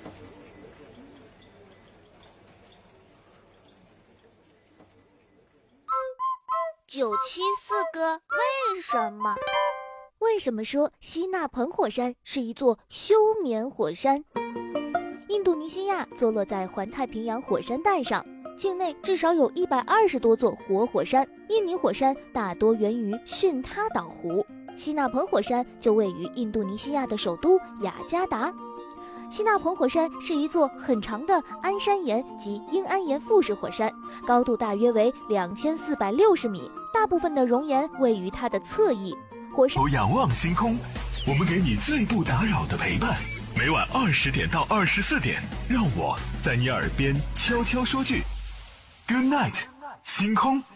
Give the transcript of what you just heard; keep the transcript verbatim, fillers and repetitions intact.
九七四哥，为什么？ 为什么说希纳彭火山是一座休眠火山？印度尼西亚坐落在环太平洋火山带上，境内至少有一百二十多座活火山。印尼火山大多源于巽他岛湖，希纳彭火山就位于印度尼西亚的首都雅加达。希纳彭火山是一座很长的安山岩及英安岩附式火山，高度大约为两千四百六十米，大部分的熔岩位于它的侧翼。火山仰望星空，我们给你最不打扰的陪伴。每晚二十点到二十四点，让我在你耳边悄悄说句 Good night， 星空。